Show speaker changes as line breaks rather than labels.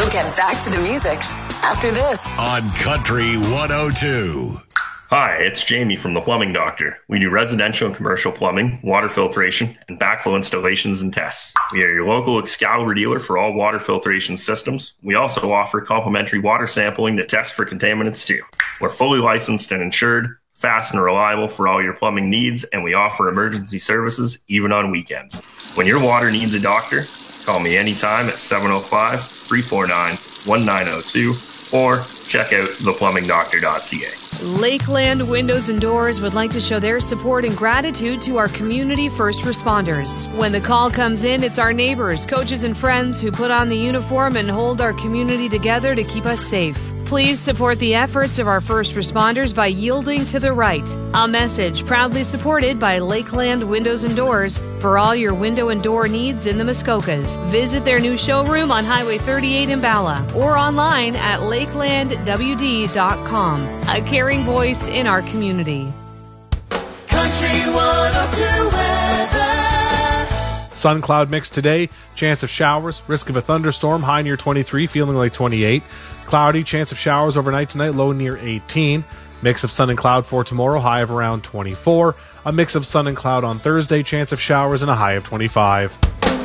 We'll get back to the music after this
on Country 102.
Hi, it's Jamie from The Plumbing Doctor. We do residential and commercial plumbing, water filtration, and backflow installations and tests. We are your local Excalibur dealer for all water filtration systems. We also offer complimentary water sampling to test for contaminants too. We're fully licensed and insured, fast and reliable for all your plumbing needs, and we offer emergency services even on weekends. When your water needs a doctor, call me anytime at 705-349-1902 or check out theplumbingdoctor.ca.
Lakeland Windows and Doors would like to show their support and gratitude to our community first responders. When the call comes in, it's our neighbors, coaches, and friends who put on the uniform and hold our community together to keep us safe. Please support the efforts of our first responders by yielding to the right. A message proudly supported by Lakeland Windows and Doors for all your window and door needs in the Muskokas. Visit their new showroom on Highway 38 in Bala or online at lakelandwd.com. A caring voice in our community.
Country 102 weather.
Sun cloud mix today, chance of showers, risk of a thunderstorm, high near 23, feeling like 28. Cloudy, chance of showers overnight tonight, low near 18. Mix of sun and cloud for tomorrow, high of around 24. A mix of sun and cloud on Thursday, chance of showers and a high of 25.